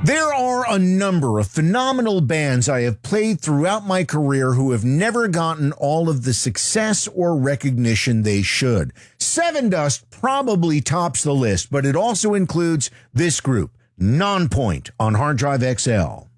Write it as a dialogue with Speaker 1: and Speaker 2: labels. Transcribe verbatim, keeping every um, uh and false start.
Speaker 1: There are a number of phenomenal bands I have played throughout my career who have never gotten all of the success or recognition they should. Sevendust probably tops the list, but it also includes this group, Nonpoint on Hard Drive X L.